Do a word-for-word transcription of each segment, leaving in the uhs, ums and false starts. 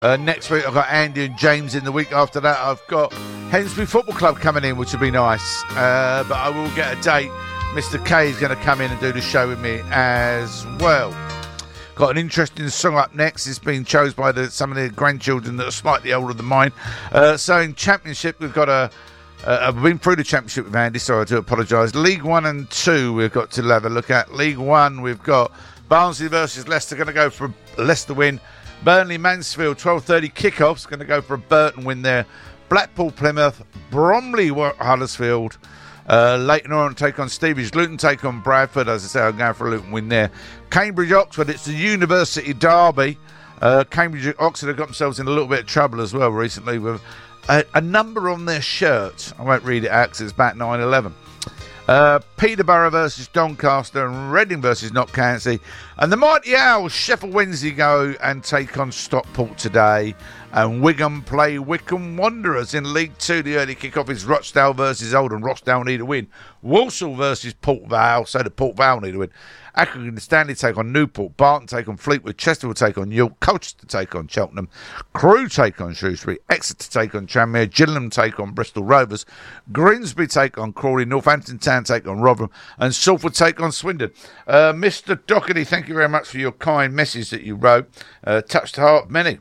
Uh, next week I've got Andy and James in. The week after that I've got Hensbury Football Club coming in, which would be nice. Uh, but I will get a date. Mister K is going to come in and do the show with me as well. Got an interesting song up next. It's been chosen by the, some of the grandchildren that are slightly older than mine. Uh, so in Championship, we've got a... Uh, I've been through the Championship with Andy, so I do apologise. League One and Two, we've got to have a look at. League One, we've got Barnsley versus Leicester, going to go for a Leicester win. Burnley Mansfield, twelve thirty kickoffs, going to go for a Burton win there. Blackpool Plymouth, Bromley Huddersfield. Uh, Leighton Orient take on Stevenage, Luton take on Bradford. As I say, I'm going for a Luton win there. Cambridge Oxford, it's the University Derby. Uh, Cambridge Oxford have got themselves in a little bit of trouble as well recently with a, a number on their shirts. I won't read it out because it's about nine eleven. Uh, Peterborough versus Doncaster and Reading versus Notts and the Mighty Owls Sheffield Wednesday go and take on Stockport today, and Wigan play Wycombe Wanderers in League Two. The early kick-off is Rochdale versus Oldham. Rochdale need a win. Walsall versus Port Vale, so the Port Vale need a win. Accrington and Stanley take on Newport. Barton take on Fleetwood. Chester will take on York. Colchester take on Cheltenham. Crewe take on Shrewsbury. Exeter take on Tranmere. Gillingham take on Bristol Rovers. Grimsby take on Crawley. Northampton Town take on Rotherham. And Salford take on Swindon. Uh, Mister Doherty, thank you very much for your kind message that you wrote. Uh, touched the heart of many.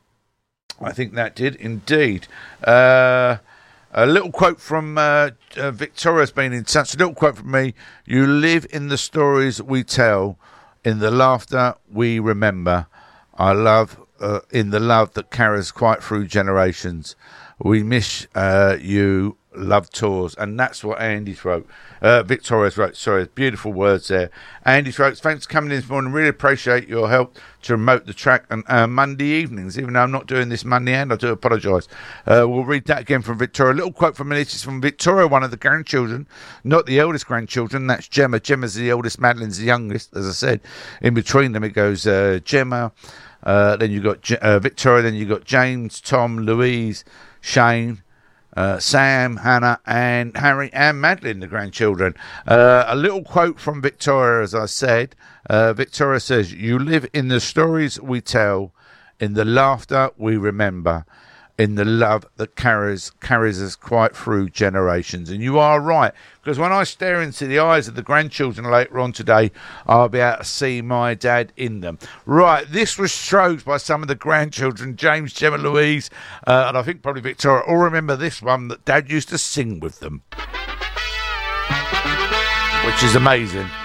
I think that did indeed. Uh... A little quote from uh, uh, Victoria's been in touch. A little quote from me. You live in the stories we tell, in the laughter we remember. I love uh, in the love that carries quite through generations. We miss uh, you, love tours. And that's what Andy's wrote. Uh, Victoria's wrote. Sorry, beautiful words there. Andy's wrote, thanks for coming in this morning. Really appreciate your help to promote the track on uh, Monday evenings. Even though I'm not doing this Monday end, I do apologise. Uh, we'll read that again from Victoria. A little quote from me. This is from Victoria, one of the grandchildren, not the eldest grandchildren. That's Gemma. Gemma's the eldest, Madeline's the youngest, as I said. In between them, it goes uh, Gemma, uh, then you've got J- uh, Victoria, then you've got James, Tom, Louise, Shane, Uh, Sam, Hannah, and Harry and Madeline, the grandchildren. Uh, a little quote from Victoria, as I said. Uh, Victoria says, you live in the stories we tell, in the laughter we remember, in the love that carries carries us quite through generations. And you are right, because when I stare into the eyes of the grandchildren later on today, I'll be able to see my dad in them. Right, this was stroked by some of the grandchildren, James, Gemma, Louise, uh, and I think probably Victoria. All remember this one, that Dad used to sing with them, which is amazing.